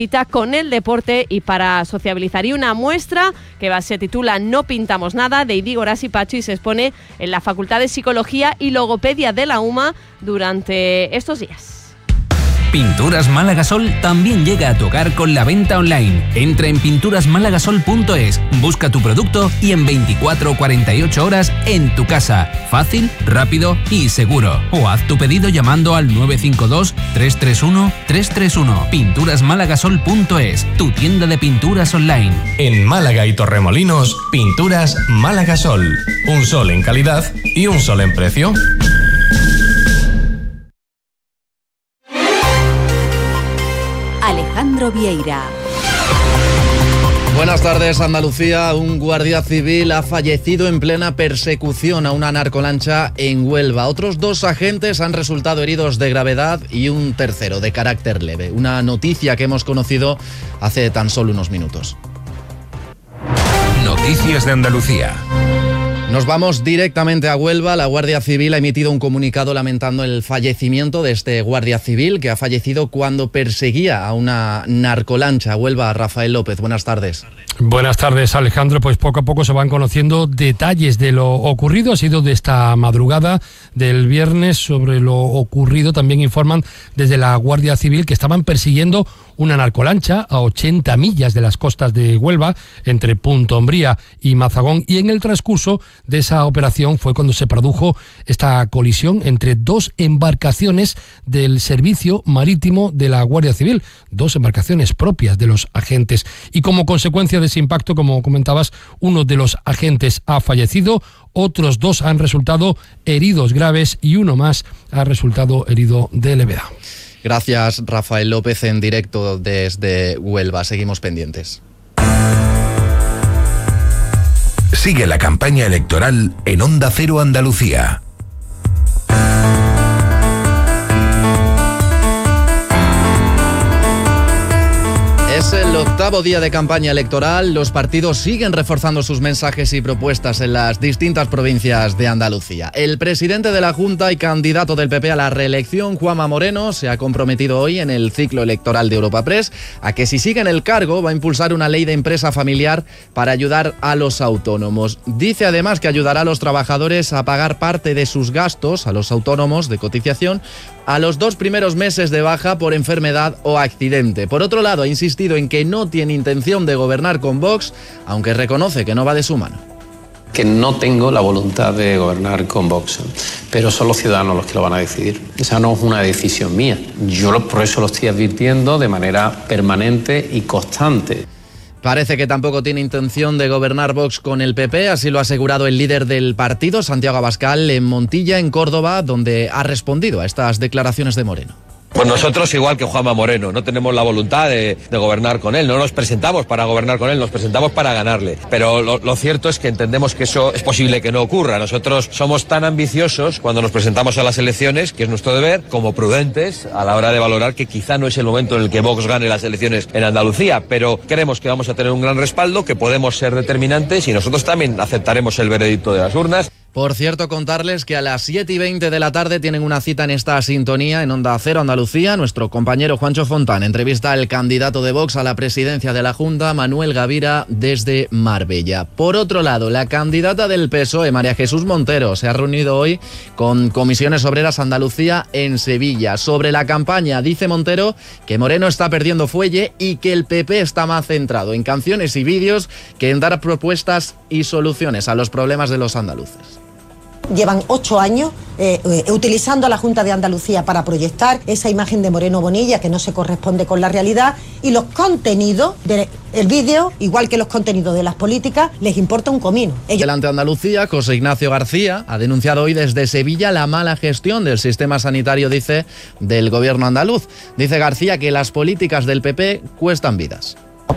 con el deporte y para sociabilizar. Y una muestra que se titula No pintamos nada, de Idigo Arasipacho, y se expone en la Facultad de Psicología y Logopedia de la UMA durante estos días. Pinturas Málaga Sol también llega a tu hogar con la venta online. Entra en pinturasmálagasol.es, busca tu producto y en 24 o 48 horas en tu casa. Fácil, rápido y seguro. O haz tu pedido llamando al 952 331 331. Pinturasmálagasol.es, tu tienda de pinturas online. En Málaga y Torremolinos, Pinturas Málaga Sol. Un sol en calidad y un sol en precio. Alejandro Vieira. Buenas tardes, Andalucía. Un guardia civil ha fallecido en plena persecución a una narcolancha en Huelva. Otros 2 agentes han resultado heridos de gravedad y un tercero de carácter leve. Una noticia que hemos conocido hace tan solo unos minutos. Noticias de Andalucía. Nos vamos directamente a Huelva. La Guardia Civil ha emitido un comunicado lamentando el fallecimiento de este guardia civil que ha fallecido cuando perseguía a una narcolancha. Huelva, Rafael López, buenas tardes. Buenas tardes, Alejandro. Pues poco a poco se van conociendo detalles de lo ocurrido. Ha sido de esta madrugada del viernes. Sobre lo ocurrido también informan desde la Guardia Civil que estaban persiguiendo una narcolancha a 80 millas de las costas de Huelva, entre Punta Umbría y Mazagón, y en el transcurso de esa operación fue cuando se produjo esta colisión entre 2 embarcaciones del Servicio Marítimo de la Guardia Civil, 2 embarcaciones propias de los agentes, y como consecuencia de ese impacto, como comentabas, uno de los agentes ha fallecido, otros 2 han resultado heridos graves y uno más ha resultado herido de levedad. Gracias, Rafael López, en directo desde Huelva. Seguimos pendientes. Sigue la campaña electoral en Onda Cero Andalucía. Es el 8º día de campaña electoral. Los partidos siguen reforzando sus mensajes y propuestas en las distintas provincias de Andalucía. El presidente de la Junta y candidato del PP a la reelección, Juanma Moreno, se ha comprometido hoy en el ciclo electoral de Europa Press a que si sigue en el cargo va a impulsar una ley de empresa familiar para ayudar a los autónomos. Dice además que ayudará a los trabajadores a pagar parte de sus gastos, a los autónomos de cotización, a los 2 primeros meses de baja por enfermedad o accidente. Por otro lado, ha insistido en que no tiene intención de gobernar con Vox, aunque reconoce que no va de su mano. Que no tengo la voluntad de gobernar con Vox, pero son los ciudadanos los que lo van a decidir. Esa no es una decisión mía. Yo por eso lo estoy advirtiendo de manera permanente y constante. Parece que tampoco tiene intención de gobernar Vox con el PP, así lo ha asegurado el líder del partido, Santiago Abascal, en Montilla, en Córdoba, donde ha respondido a estas declaraciones de Moreno. Pues nosotros, igual que Juanma Moreno, no tenemos la voluntad de gobernar con él, no nos presentamos para gobernar con él, nos presentamos para ganarle. Pero lo cierto es que entendemos que eso es posible que no ocurra. Nosotros somos tan ambiciosos cuando nos presentamos a las elecciones, que es nuestro deber, como prudentes a la hora de valorar que quizá no es el momento en el que Vox gane las elecciones en Andalucía, pero creemos que vamos a tener un gran respaldo, que podemos ser determinantes y nosotros también aceptaremos el veredicto de las urnas. Por cierto, contarles que a las 7:20 de la tarde tienen una cita en esta sintonía en Onda Cero Andalucía. Nuestro compañero Juancho Fontán entrevista al candidato de Vox a la presidencia de la Junta, Manuel Gavira, desde Marbella. Por otro lado, la candidata del PSOE, María Jesús Montero, se ha reunido hoy con Comisiones Obreras Andalucía en Sevilla. Sobre la campaña, dice Montero que Moreno está perdiendo fuelle y que el PP está más centrado en canciones y vídeos que en dar propuestas y soluciones a los problemas de los andaluces. Llevan 8 años utilizando a la Junta de Andalucía para proyectar esa imagen de Moreno Bonilla que no se corresponde con la realidad, y los contenidos del vídeo, igual que los contenidos de las políticas, les importa un comino. Delante de Andalucía, José Ignacio García ha denunciado hoy desde Sevilla la mala gestión del sistema sanitario, dice, del gobierno andaluz. Dice García que las políticas del PP cuestan vidas.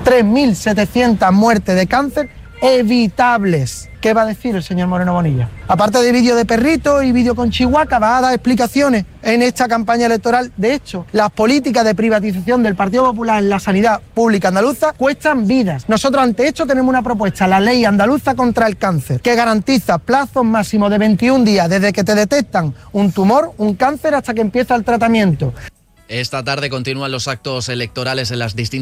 3.700 muertes de cáncer evitables. ¿Qué va a decir el señor Moreno Bonilla? Aparte de vídeo de perrito y vídeo con Chihuahua, va a dar explicaciones en esta campaña electoral. De hecho, las políticas de privatización del Partido Popular en la sanidad pública andaluza cuestan vidas. Nosotros ante esto tenemos una propuesta, la Ley Andaluza contra el Cáncer, que garantiza plazos máximos de 21 días desde que te detectan un tumor, un cáncer, hasta que empieza el tratamiento. Esta tarde continúan los actos electorales en las distintas